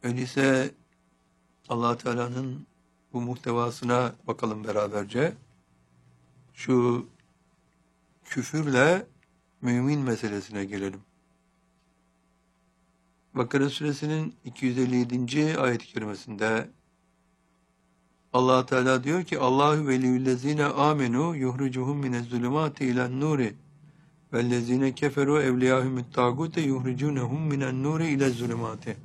Öyleyse Allah Teala'nın bu muhtevasına bakalım beraberce. Şu küfürle mümin meselesine gelelim. Bakara suresinin 257. ayet-i kerimesinde Allah Teala diyor ki Allahu veliyyullezine amenu yuhricuhum minezzulumati ilen-nuri vellezine keferu evliyahumut tağute yuhricunhum minen-nuri ilezzulumati.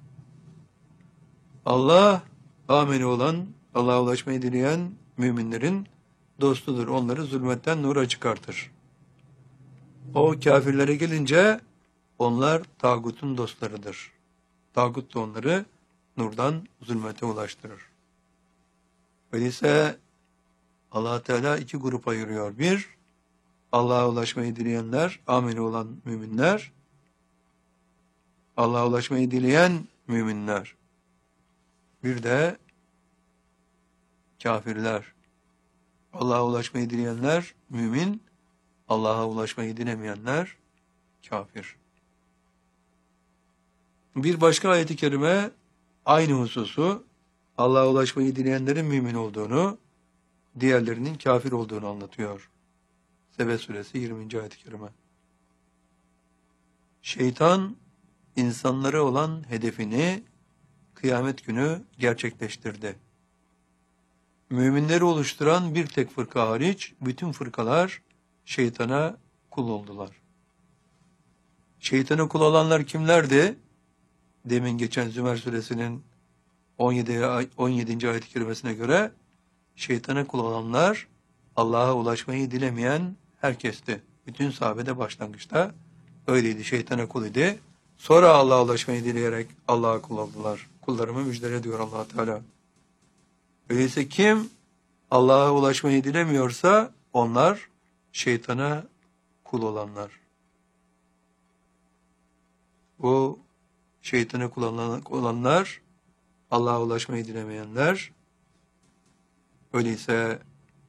Allah ameni olan, Allah'a ulaşmayı dileyen müminlerin dostudur. Onları zulmetten nura çıkartır. O kafirlere gelince onlar tağutun dostlarıdır. Tağut da onları nurdan zulmete ulaştırır. Öyleyse Allah Teala iki grup ayırıyor. Bir, Allah'a ulaşmayı dileyenler, ameli olan müminler. Allah'a ulaşmayı dileyen müminler. Bir de kafirler. Allah'a ulaşmayı dileyenler mümin, Allah'a ulaşmayı dilemeyenler kafir. Bir başka ayet-i kerime aynı hususu Allah'a ulaşmayı dileyenlerin mümin olduğunu, diğerlerinin kafir olduğunu anlatıyor. Sebe suresi 20. ayet-i kerime. Şeytan insanlara olan hedefini kıyamet günü gerçekleştirdi. Müminleri oluşturan bir tek fırka hariç bütün fırkalar şeytana kul oldular. Şeytana kul olanlar kimlerdi? Demin geçen Zümer suresinin 17. ayet-i kerimesine göre şeytana kul olanlar Allah'a ulaşmayı dilemeyen herkesti. Bütün sahabede başlangıçta öyleydi. Şeytana kul idi. Sonra Allah'a ulaşmayı dileyerek Allah'a kul oldular. Kullarımı müjdele diyor Allah Teala. Öyleyse kim Allah'a ulaşmayı dilemiyorsa onlar şeytana kul olanlar. Bu şeytana kul olanlar Allah'a ulaşmayı dilemeyenler. Öyleyse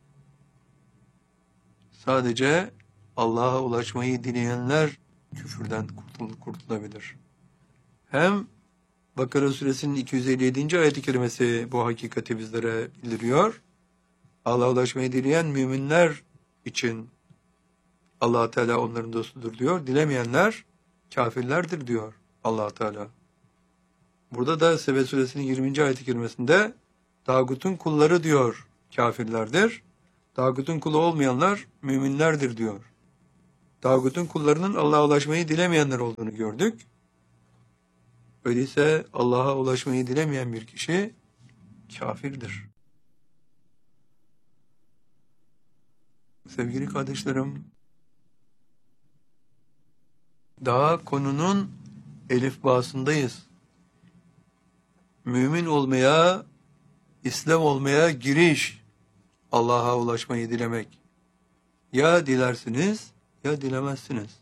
sadece Allah'a ulaşmayı dileyenler küfürden kurtulabilir. Hem Bakara suresinin 257. ayet-i kerimesi bu hakikati bizlere bildiriyor. Allah'a ulaşmayı dileyen müminler için Allah Teala onların dostudur diyor. Dilemeyenler kafirlerdir diyor Allah Teala. Burada da Sebe suresinin 20. ayet-i kerimesinde tağutun kulları diyor kafirlerdir. Tağutun kulu olmayanlar müminlerdir diyor. Tağutun kullarının Allah'a ulaşmayı dilemeyenler olduğunu gördük. Öyleyse Allah'a ulaşmayı dilemeyen bir kişi kafirdir. Sevgili kardeşlerim, daha konunun elifbasındayız. Mümin olmaya, İslam olmaya giriş, Allah'a ulaşmayı dilemek. Ya dilersiniz ya dilemezsiniz.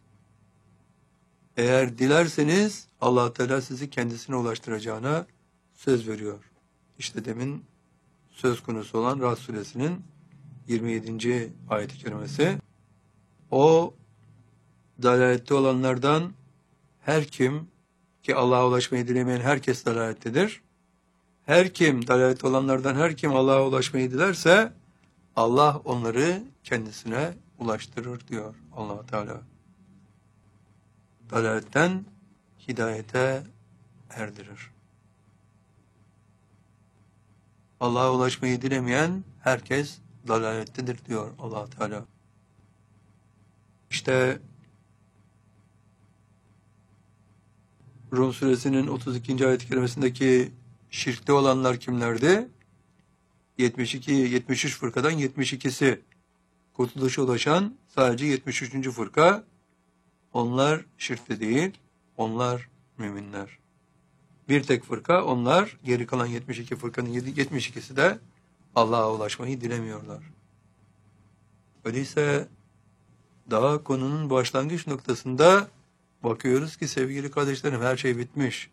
Eğer dilerseniz Allah Teala sizi kendisine ulaştıracağına söz veriyor. İşte demin söz konusu olan Ra'd suresinin 27. ayet-i kerimesi. O dalalette olanlardan her kim ki Allah'a ulaşmayı dilemeyen herkes dalalettedir. Her kim dalalette olanlardan her kim Allah'a ulaşmayı dilerse Allah onları kendisine ulaştırır diyor Allah Teala. Dalaletten hidayete erdirir. Allah'a ulaşmayı dilemeyen herkes dalalettedir diyor Allah Teala. İşte Rum suresinin 32. ayet-i kerimesindeki şirkte olanlar kimlerdi? 73 fırkadan 72'si kurtuluşa ulaşan sadece 73. fırka. Onlar şirkte değil, onlar müminler. Bir tek fırka, onlar geri kalan 72 fırkanın 72'si de Allah'a ulaşmayı dilemiyorlar. Öyleyse daha konunun başlangıç noktasında bakıyoruz ki sevgili kardeşlerim her şey bitmiş.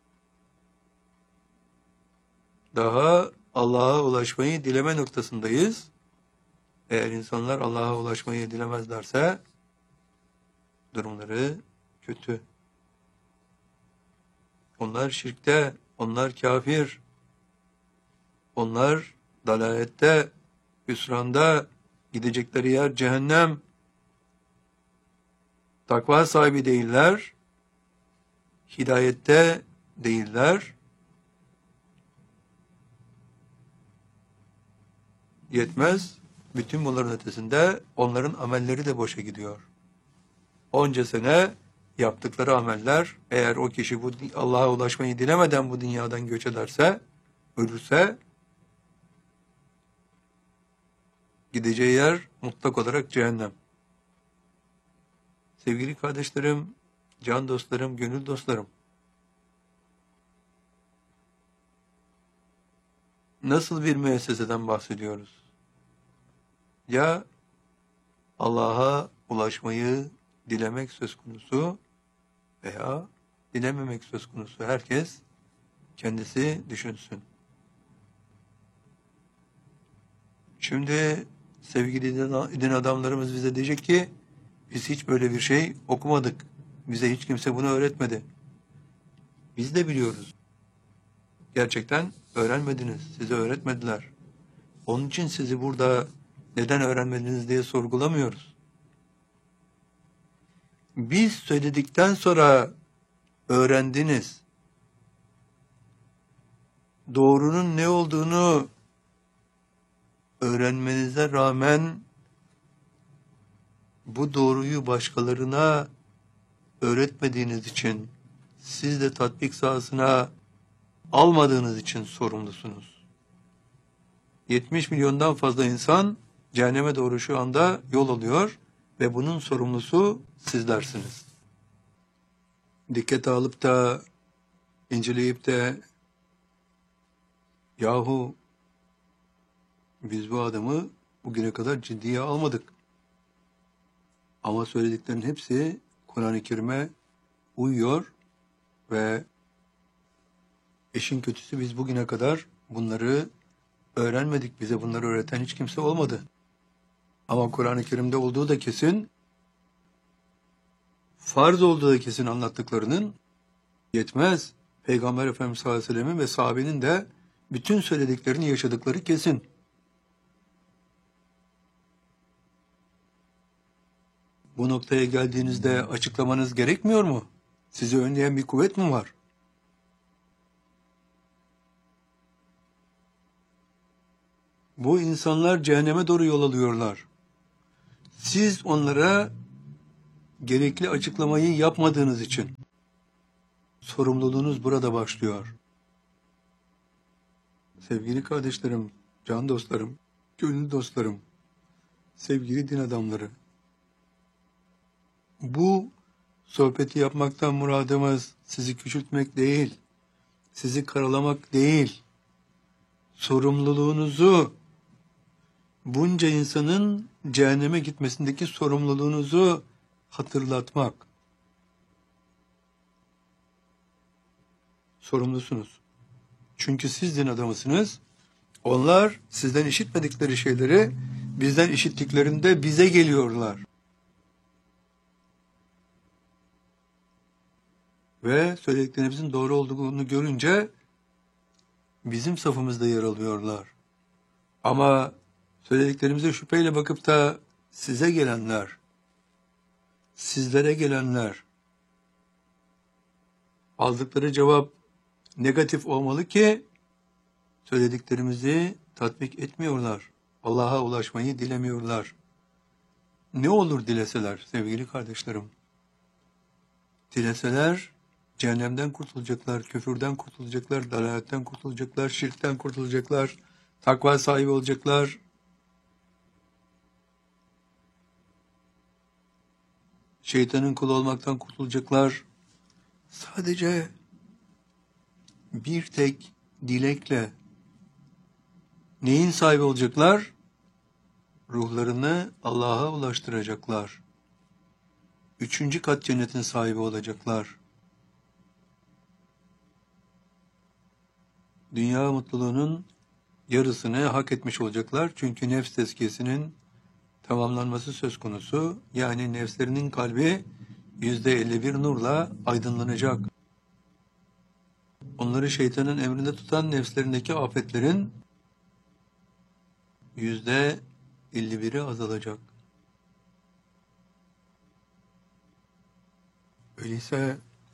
Daha Allah'a ulaşmayı dileme noktasındayız. Eğer insanlar Allah'a ulaşmayı dilemezlerse durumları kötü. Onlar şirkte Onlar kafir. Onlar dalalette, hüsranda, gidecekleri yer cehennem. Takva sahibi değiller. Hidayette değiller. Yetmez. Bütün bunların ötesinde onların amelleri de boşa gidiyor. Onca sene yaptıkları ameller, eğer o kişi bu Allah'a ulaşmayı dilemeden bu dünyadan göç ederse, ölürse, gideceği yer mutlak olarak cehennem. Sevgili kardeşlerim, can dostlarım, gönül dostlarım, nasıl bir müesseseden bahsediyoruz? Ya Allah'a ulaşmayı dilemek söz konusu veya dilememek söz konusu. Herkes kendisi düşünsün. Şimdi sevgili din adamlarımız bize diyecek ki biz hiç böyle bir şey okumadık. Bize hiç kimse bunu öğretmedi. Biz de biliyoruz. Gerçekten öğrenmediniz. Size öğretmediler. Onun için sizi burada neden öğrenmediniz diye sorgulamıyoruz. Biz söyledikten sonra öğrendiniz. Doğrunun ne olduğunu öğrenmenize rağmen bu doğruyu başkalarına öğretmediğiniz için, siz de tatbik sahasına almadığınız için sorumlusunuz. 70 milyondan fazla insan cehenneme doğru şu anda yol alıyor ve bunun sorumlusu sizlersiniz. Dikkate alıp da, inceleyip de, yahu biz bu adamı bugüne kadar ciddiye almadık. Ama söylediklerinin hepsi Kur'an-ı Kerim'e uyuyor ve işin kötüsü biz bugüne kadar bunları öğrenmedik. Bize bunları öğreten hiç kimse olmadı. Ama Kur'an-ı Kerim'de olduğu da kesin, farz olduğu da kesin anlattıklarının yetmez. Peygamber Efendimiz sallallahu aleyhi ve sellem'in ve sahabenin de bütün söylediklerini yaşadıkları kesin. Bu noktaya geldiğinizde açıklamanız gerekmiyor mu? Sizi önleyen bir kuvvet mi var? Bu insanlar cehenneme doğru yol alıyorlar. Siz onlara gerekli açıklamayı yapmadığınız için sorumluluğunuz burada başlıyor. Sevgili kardeşlerim, can dostlarım, gönül dostlarım, sevgili din adamları, bu sohbeti yapmaktan muradımız sizi küçültmek değil, sizi karalamak değil, sorumluluğunuzu, bunca insanın cehenneme gitmesindeki sorumluluğunuzu hatırlatmak. Sorumlusunuz. Çünkü siz din adamısınız. Onlar sizden işitmedikleri şeyleri bizden işittiklerinde bize geliyorlar. Ve söylediklerimizin doğru olduğunu görünce bizim safımızda yer alıyorlar. Ama söylediklerimize şüpheyle bakıp da size gelenler, sizlere gelenler, aldıkları cevap negatif olmalı ki söylediklerimizi tatbik etmiyorlar. Allah'a ulaşmayı dilemiyorlar. Ne olur dileseler sevgili kardeşlerim? Dileseler cehennemden kurtulacaklar, küfürden kurtulacaklar, dalaletten kurtulacaklar, şirkten kurtulacaklar, takva sahibi olacaklar. Şeytanın kulu olmaktan kurtulacaklar. Sadece bir tek dilekle neyin sahibi olacaklar? Ruhlarını Allah'a ulaştıracaklar. 3. kat cennetin sahibi olacaklar. Dünya mutluluğunun yarısını hak etmiş olacaklar. Çünkü nefs tezkiyesinin tamamlanması söz konusu. Yani nefslerinin kalbi %51 nurla aydınlanacak. Onlar onları şeytanın emrinde tutan nefslerindeki afetlerin %51'i azalacak. Öyleyse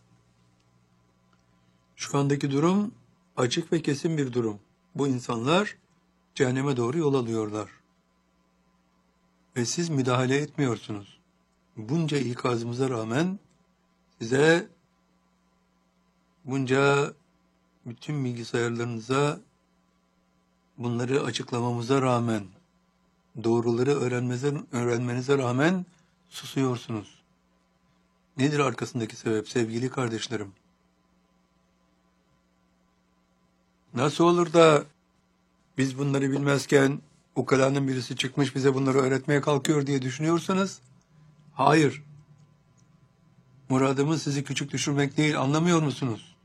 şu andaki durum açık ve kesin bir durum. Bu insanlar cehenneme doğru yol alıyorlar. Ve siz müdahale etmiyorsunuz. Bunca ikazımıza rağmen size bunca bütün bilgisayarlarınıza bunları açıklamamıza rağmen doğruları öğrenmenize rağmen susuyorsunuz. Nedir arkasındaki sebep sevgili kardeşlerim? Nasıl olur da biz bunları bilmezken ukalanın birisi çıkmış bize bunları öğretmeye kalkıyor diye düşünüyorsanız, hayır. Muradımız sizi küçük düşürmek değil, anlamıyor musunuz?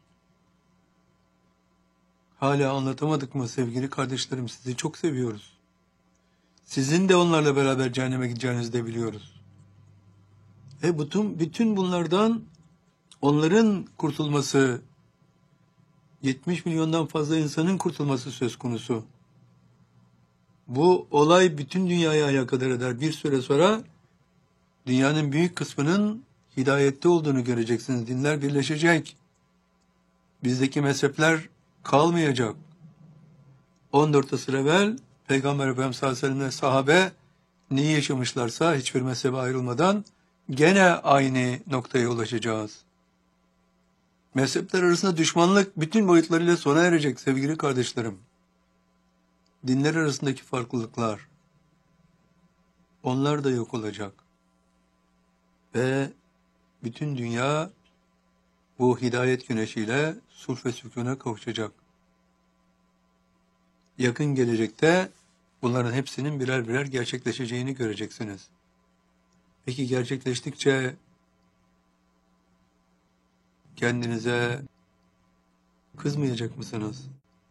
Hala anlatamadık mı sevgili kardeşlerim? Sizi çok seviyoruz. Sizin de onlarla beraber cehenneme gideceğinizi de biliyoruz. Bütün bunlardan onların kurtulması, 70 milyondan fazla insanın kurtulması söz konusu. Bu olay bütün dünyayı alakadar eder. Bir süre sonra dünyanın büyük kısmının hidayette olduğunu göreceksiniz. Dinler birleşecek. Bizdeki mezhepler kalmayacak. 14 asır evvel Peygamber Efendimiz sallallahu aleyhi ve sellem sahabe neyi yaşamışlarsa hiçbir mezhebe ayrılmadan gene aynı noktaya ulaşacağız. Mezhepler arasında düşmanlık bütün boyutlarıyla sona erecek sevgili kardeşlerim. Dinler arasındaki farklılıklar, onlar da yok olacak. Ve bütün dünya bu hidayet güneşiyle sulh ve sükûna kavuşacak. Yakın gelecekte bunların hepsinin birer birer gerçekleşeceğini göreceksiniz. Peki gerçekleştikçe kendinize kızmayacak mısınız?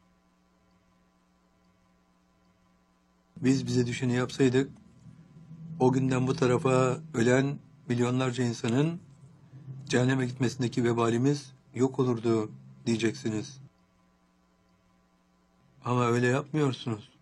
Biz bize düşeni yapsaydık, o günden bu tarafa ölen milyonlarca insanın cehenneme gitmesindeki vebalimiz yok olurdu diyeceksiniz. Ama öyle yapmıyorsunuz.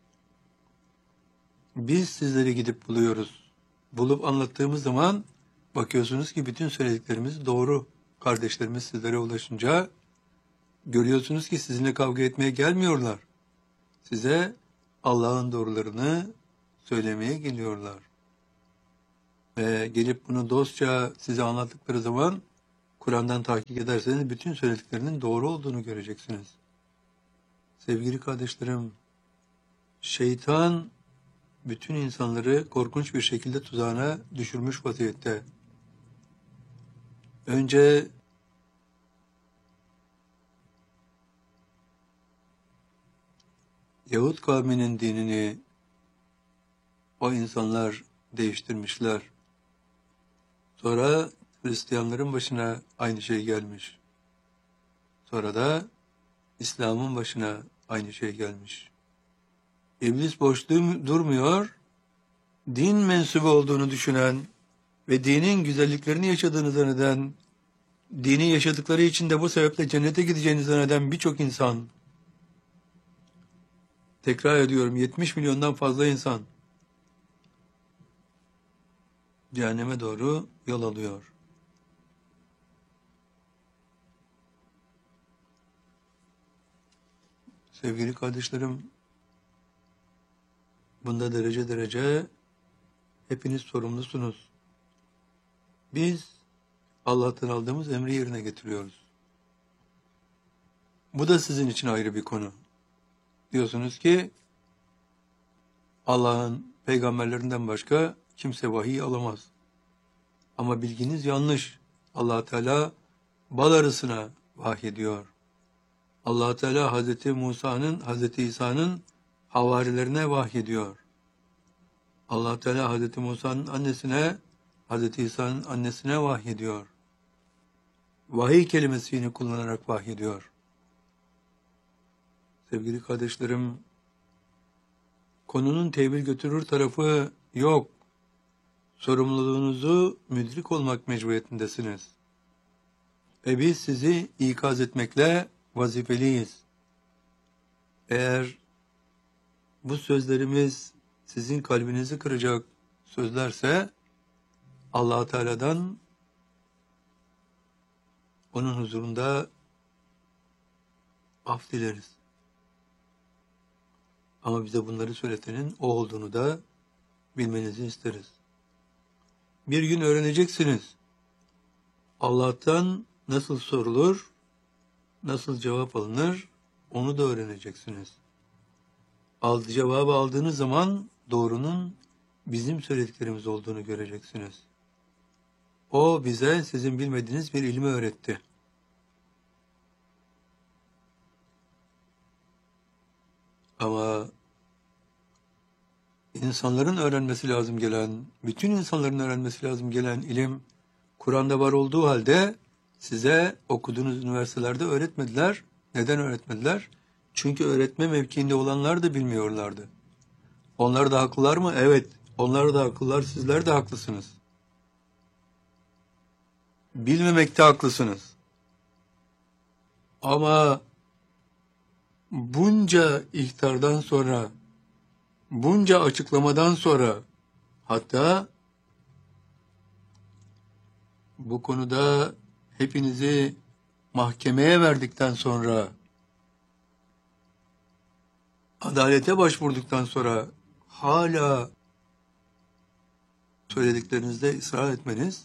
Biz sizleri gidip buluyoruz. Bulup anlattığımız zaman bakıyorsunuz ki bütün söylediklerimiz doğru. Kardeşlerimiz sizlere ulaşınca görüyorsunuz ki sizinle kavga etmeye gelmiyorlar. Size Allah'ın doğrularını söylemeye geliyorlar. Ve gelip bunu dostça size anlattıkları zaman Kur'an'dan tahkik ederseniz bütün söylediklerinin doğru olduğunu göreceksiniz. Sevgili kardeşlerim, şeytan bütün insanları korkunç bir şekilde tuzağına düşürmüş vaziyette. Önce Yahud kavminin dinini o insanlar değiştirmişler. Sonra Hristiyanların başına aynı şey gelmiş. Sonra da İslam'ın başına aynı şey gelmiş. İblis boş durmuyor, din mensubu olduğunu düşünen ve dinin güzelliklerini yaşadığını zanneden, dini yaşadıkları için de bu sebeple cennete gideceğini zanneden birçok insan, tekrar ediyorum 70 milyondan fazla insan, cehenneme doğru yol alıyor. Sevgili kardeşlerim, bunda derece derece hepiniz sorumlusunuz. Biz Allah'tan aldığımız emri yerine getiriyoruz. Bu da sizin için ayrı bir konu. Diyorsunuz ki Allah'ın peygamberlerinden başka kimse vahiy alamaz. Ama bilginiz yanlış. Allah Teala bal arısına vahyediyor. Allah Teala Hazreti Musa'nın, Hazreti İsa'nın havarilerine vahyediyor. Allah Teala Hazreti Musa'nın annesine, Hazreti İsa'nın annesine vahyediyor. Vahiy kelimesini kullanarak vahyediyor. Sevgili kardeşlerim, konunun tevil götürür tarafı yok. Sorumluluğunuzu müdrik olmak mecburiyetindesiniz. Ve biz sizi ikaz etmekle vazifeliyiz. Eğer bu sözlerimiz sizin kalbinizi kıracak sözlerse Allah Teala'dan onun huzurunda af dileriz. Ama bize bunları söyletenin o olduğunu da bilmenizi isteriz. Bir gün öğreneceksiniz. Allah'tan nasıl sorulur, nasıl cevap alınır, onu da öğreneceksiniz. Cevabı aldığınız zaman doğrunun bizim söylediklerimiz olduğunu göreceksiniz. O bize sizin bilmediğiniz bir ilmi öğretti. Ama insanların öğrenmesi lazım gelen, bütün insanların öğrenmesi lazım gelen ilim, Kur'an'da var olduğu halde size okuduğunuz üniversitelerde öğretmediler. Neden öğretmediler? Çünkü öğretme mevkiinde olanlar da bilmiyorlardı. Onlar da haklılar mı? Evet. Onlar da haklılar, sizler de haklısınız. Bilmemekte haklısınız. Ama bunca ihtardan sonra, bunca açıklamadan sonra, hatta bu konuda hepinizi mahkemeye verdikten sonra, adalete başvurduktan sonra hala söylediklerinizde ısrar etmeniz,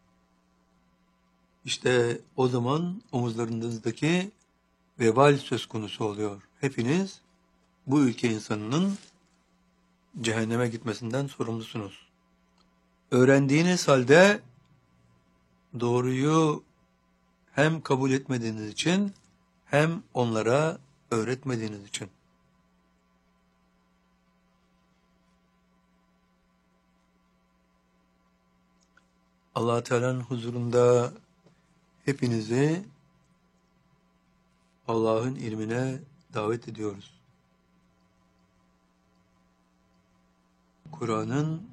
işte o zaman omuzlarınızdaki vebal söz konusu oluyor. Hepiniz bu ülke insanının cehenneme gitmesinden sorumlusunuz. Öğrendiğiniz halde doğruyu hem kabul etmediğiniz için hem onlara öğretmediğiniz için. Allah Teala'nın huzurunda hepinizi Allah'ın ilmine davet ediyoruz. Kur'an'ın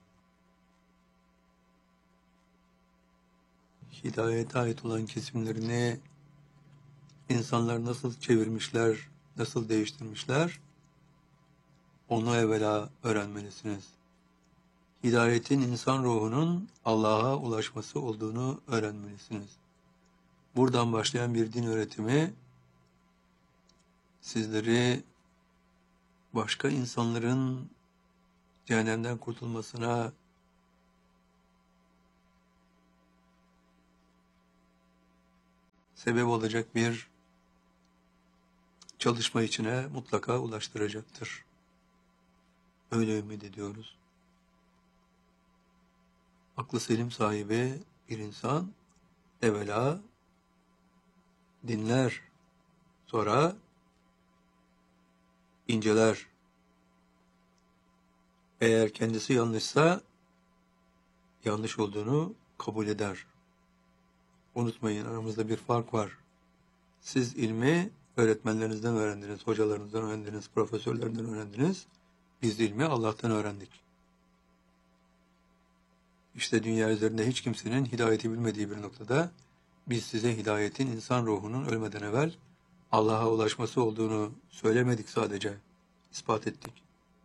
hidayete ait olan kesimlerini insanlar nasıl çevirmişler, nasıl değiştirmişler, onu evvela öğrenmelisiniz. Hidayetin insan ruhunun Allah'a ulaşması olduğunu öğrenmelisiniz. Buradan başlayan bir din öğretimi sizleri başka insanların cehennemden kurtulmasına sebep olacak bir çalışma içine mutlaka ulaştıracaktır. Öyle ümit ediyoruz. Aklı selim sahibi bir insan evvela dinler, sonra inceler. Eğer kendisi yanlışsa yanlış olduğunu kabul eder. Unutmayın, aramızda bir fark var. Siz ilmi öğretmenlerinizden öğrendiniz, hocalarınızdan öğrendiniz, profesörlerinden öğrendiniz. Biz ilmi Allah'tan öğrendik. İşte dünya üzerinde hiç kimsenin hidayeti bilmediği bir noktada biz size hidayetin insan ruhunun ölmeden evvel Allah'a ulaşması olduğunu söylemedik sadece, ispat ettik.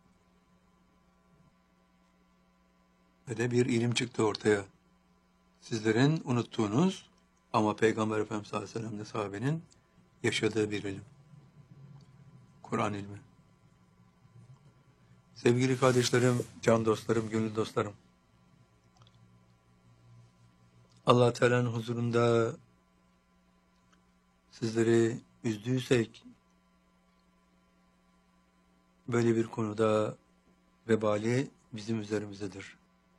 Böyle bir ilim çıktı ortaya. Sizlerin unuttuğunuz ama Peygamber Efendimiz sallallahu aleyhi ve sellem'le sahabenin yaşadığı bir ilim. Kur'an ilmi. Sevgili kardeşlerim, can dostlarım, gönül dostlarım. Allah Teala'nın huzurunda sizleri üzdüysek böyle bir konuda vebali bizim üzerimizdedir.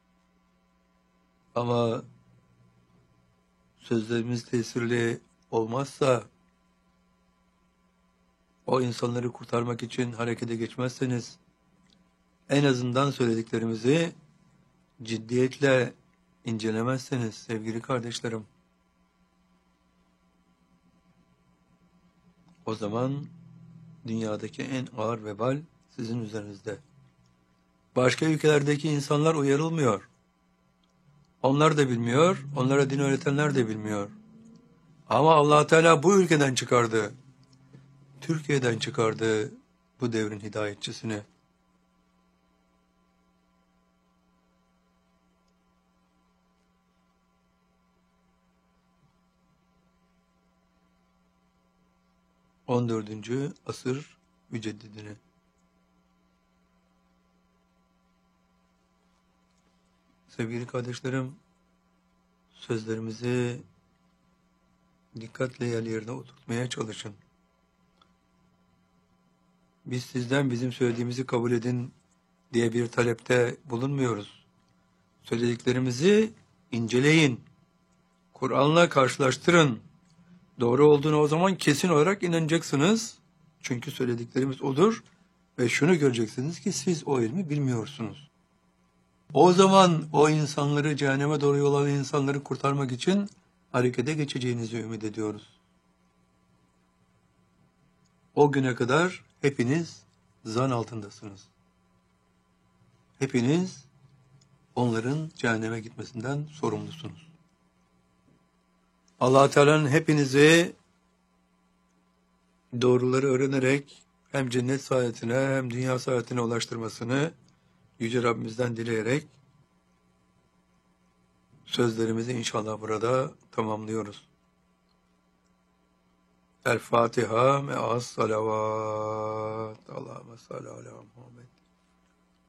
Ama sözlerimiz tesirli olmazsa, o insanları kurtarmak için harekete geçmezseniz, en azından söylediklerimizi ciddiyetle incelemezseniz sevgili kardeşlerim, o zaman dünyadaki en ağır vebal sizin üzerinizde. Başka ülkelerdeki insanlar uyarılmıyor. Onlar da bilmiyor, onlara din öğretenler de bilmiyor. Ama Allah Teala bu ülkeden çıkardı. Türkiye'den çıkardı bu devrin hidayetçisini. ...14. asır müceddidini. Sevgili kardeşlerim, sözlerimizi dikkatle yerine oturtmaya çalışın. Biz sizden bizim söylediğimizi kabul edin diye bir talepte bulunmuyoruz. Söylediklerimizi inceleyin. Kur'an'la karşılaştırın. Doğru olduğunu o zaman kesin olarak inanacaksınız. Çünkü söylediklerimiz odur. Ve şunu göreceksiniz ki siz o ilmi bilmiyorsunuz. O zaman o insanları, cehenneme doğru yol alan insanları kurtarmak için harekete geçeceğinizi ümit ediyoruz. O güne kadar hepiniz zan altındasınız. Hepiniz onların cehenneme gitmesinden sorumlusunuz. Allah Teala'nın hepinizi doğruları öğrenerek hem cennet saadetine hem dünya saadetine ulaştırmasını Yüce Rabbimizden dileyerek sözlerimizi inşallah burada tamamlıyoruz. El Fatiha me'as salavat. Allahümme salli ala Muhammed.